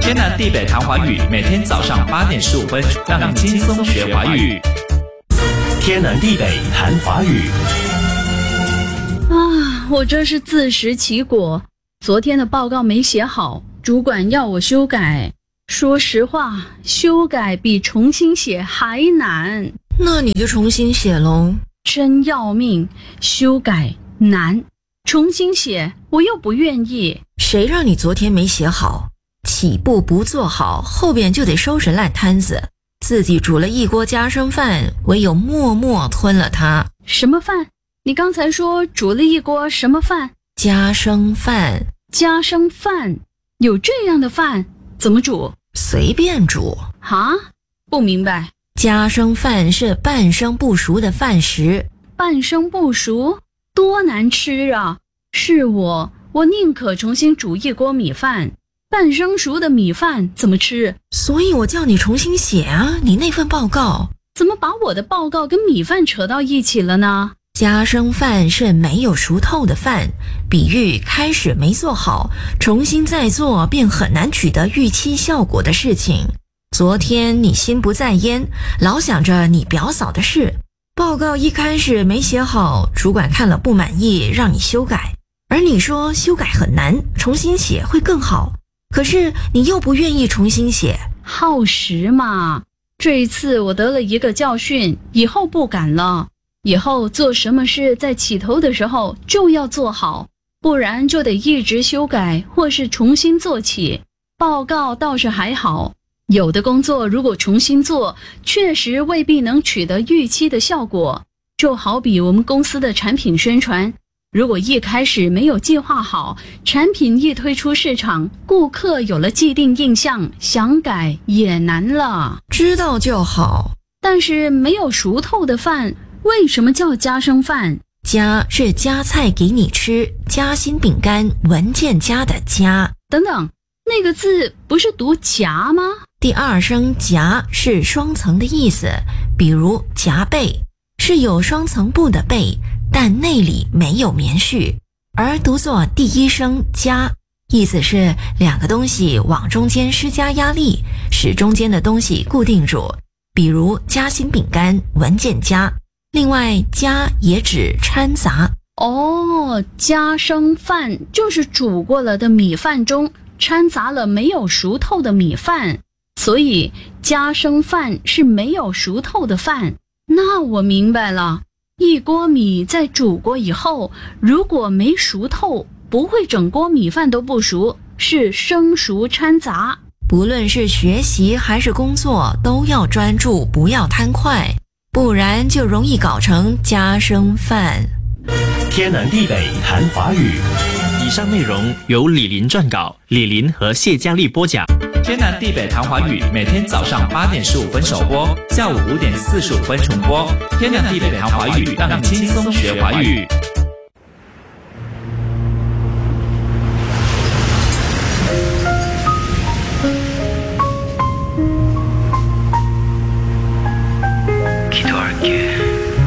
天南地北谈华语，每天早上8点15分，让你轻松学华语。 天南地北谈华语。 我这是自食其果，昨天的报告没写好，主管要我修改。说实话，修改比重新写还难。 那你就重新写喽。 真要命，修改难，重新写我又不愿意。 谁让你昨天没写好？起步不做好，后边就得收拾烂摊子。自己煮了一锅家生饭，唯有默默吞了它。 什么饭？你刚才说煮了一锅什么饭？ 家生饭。 家生饭？有这样的饭？怎么煮？ 随便煮。 啊？不明白。 家生饭是半生不熟的饭食。 半生不熟？多难吃啊！是我宁可重新煮一锅米饭。半生熟的米饭怎么吃？ 所以我叫你重新写啊，你那份报告。 怎么把我的报告跟米饭扯到一起了呢？ 家生饭是没有熟透的饭，比喻开始没做好，重新再做便很难取得预期效果的事情。昨天你心不在焉，老想着你表嫂的事，报告一开始没写好，主管看了不满意，让你修改，而你说修改很难，重新写会更好，可是你又不愿意重新写。 耗时嘛。这一次我得了一个教训，以后不敢了。以后做什么事在起头的时候就要做好，不然就得一直修改或是重新做起。报告倒是还好，有的工作如果重新做，确实未必能取得预期的效果。就好比我们公司的产品宣传，如果一开始没有计划好，产品一推出市场，顾客有了既定印象，想改也难了。 知道就好。 但是没有熟透的饭，为什么叫家生饭？ 家是夹菜给你吃，夹心饼干文件夹的夹。 等等，那个字不是读夹吗？ 第二声夹是双层的意思，比如夹被是有双层布的被，但内里没有棉絮，而读作第一声夹，意思是两个东西往中间施加压力，使中间的东西固定住，比如夹心饼干文件夹。另外夹也指掺杂。 家生饭就是煮过了的米饭中掺杂了没有熟透的米饭，所以家生饭是没有熟透的饭。那我明白了，一锅米在煮过以后，如果没熟透，不会整锅米饭都不熟，是生熟掺杂。 不论是学习还是工作，都要专注，不要贪快，不然就容易搞成家生饭。 天南地北谈华语。 以上内容由李林撰稿，李林和谢佳丽播讲。天南地北谈华语，每天早上8点15分首播，下午5点45分重播。天南地北谈华语，让你轻松学华语。